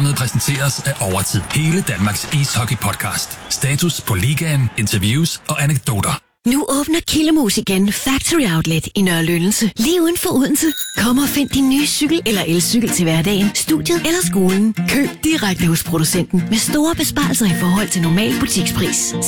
Programmet præsenteres af Overtid. Hele Danmarks ishockey-podcast. Status på ligaen, interviews og anekdoter. Nu åbner Kildemos igen Factory Outlet i Nørre Lyndelse. Lige uden for Odense. Kom og find din nye cykel eller elcykel til hverdagen, studiet eller skolen. Køb direkte hos producenten med store besparelser i forhold til normal butikspris.